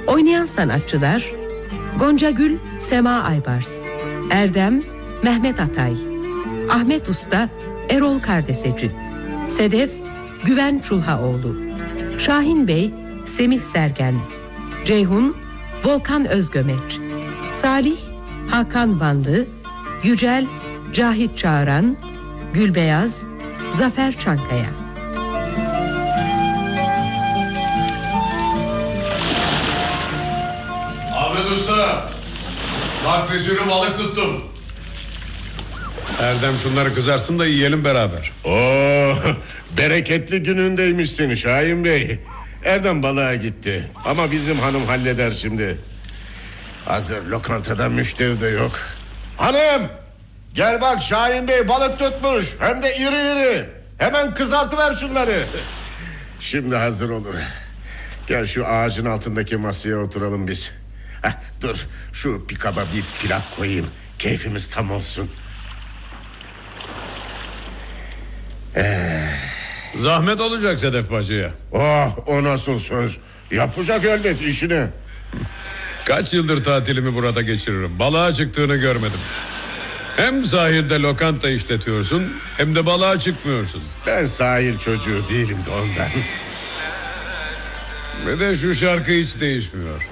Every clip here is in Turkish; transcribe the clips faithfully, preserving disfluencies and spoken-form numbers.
Oynayan sanatçılar: Gonca Gül, Sema Aybars, Erdem, Mehmet Atay, Ahmet Usta, Erol Kardeseci, Sedef, Güven Çulhaoğlu, Şahin Bey, Semih Sergen, Ceyhun, Volkan Özgömeç, Salih, Hakan Vanlı, Yücel, Cahit Çağıran, Gülbeyaz, Zafer Çankaya. Ahmet Usta, bak bir sürü balık tuttum. Erdem şunları kızarsın da yiyelim beraber. Oo, bereketli günündeymiş seni Şahin Bey. Erdem balığa gitti ama bizim hanım halleder şimdi. Hazır lokantada müşteri de yok. Hanım, gel bak, Şahin Bey balık tutmuş, hem de iri iri. Hemen kızartıver şunları. Şimdi hazır olur. Gel şu ağacın altındaki masaya oturalım biz. Heh, dur, şu pikaba bir plak koyayım, keyfimiz tam olsun. Ee... Zahmet olacak Sedef bacıya. Oh, o nasıl söz? Yapacak elbet işini. Kaç yıldır tatilimi burada geçiririm, balığa çıktığını görmedim. Hem sahilde lokanta işletiyorsun, hem de balığa çıkmıyorsun. Ben sahil çocuğu değilim de ondan. Ve de şu şarkı hiç değişmiyor.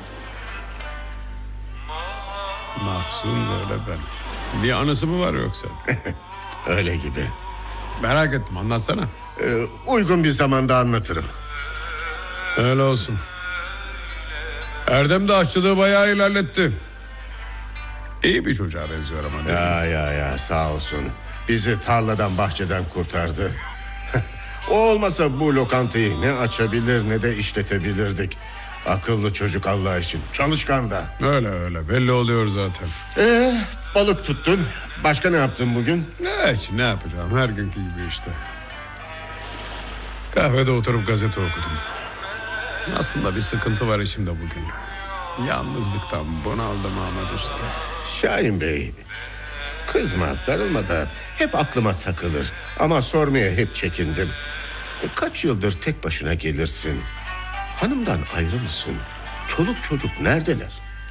Mahzun böyle ben. Bir anısı mı var yoksa? Öyle gibi. Merak ettim, anlatsana. Ee, uygun bir zamanda anlatırım. Öyle olsun. Erdem de aşçılığı bayağı ilerletti. İyi bir çocuğa benziyor ama. Ya ya ya sağ olsun. Bizi tarladan bahçeden kurtardı. O olmasa bu lokantayı ne açabilir ne de işletebilirdik. Akıllı çocuk Allah için, çalışkan da. Öyle öyle, belli oluyor zaten. Ee, balık tuttun. Başka ne yaptın bugün? Hiç, ne yapacağım, her günkü gibi işte. Kahvede oturup gazete okudum. Aslında bir sıkıntı var içimde bugün. Yalnızlıktan bunaldım Ahmet Usta. Şahin Bey, kızma, darılma da hep aklıma takılır. Ama sormaya hep çekindim. Kaç yıldır tek başına gelirsin? Hanımdan ayrı mısın? Çoluk çocuk neredeler?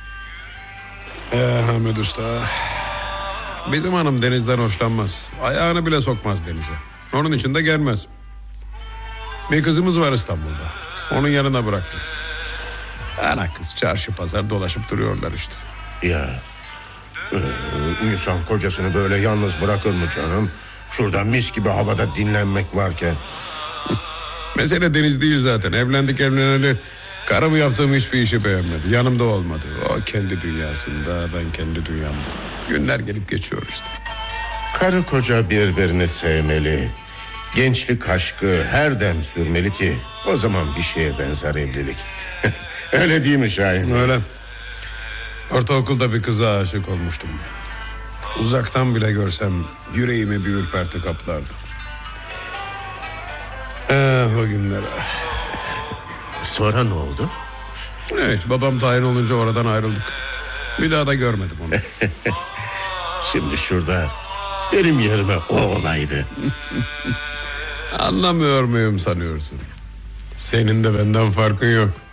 Ee, Ahmet Usta, bizim hanım denizden hoşlanmaz. Ayağını bile sokmaz denize. Onun için de gelmez. Bir kızımız var İstanbul'da. Onun yanına bıraktım. Ana kız çarşı pazar dolaşıp duruyorlar işte. Ya ee, insan kocasını böyle yalnız bırakır mı canım? Şurada mis gibi havada dinlenmek varken. Mesele deniz değil zaten. Evlendik evleneli karımı yaptığım hiçbir işi beğenmedi. Yanımda olmadı. O kendi dünyasında, ben kendi dünyamda. Günler gelip geçiyor işte. Karı koca birbirini sevmeli. Gençlik aşkı her dem sürmeli ki o zaman bir şeye benzer evlilik. Öyle değil mi Şahin? Öyle. Ortaokulda bir kıza aşık olmuştum. Uzaktan bile görsem yüreğimi bir ürperti kaplardı. Eh, o günler. Sonra ne oldu? Evet, babam tayin olunca oradan ayrıldık. Bir daha da görmedim onu. Şimdi şurada benim yerime o olaydı. Anlamıyor muyum sanıyorsun? Senin de benden farkın yok.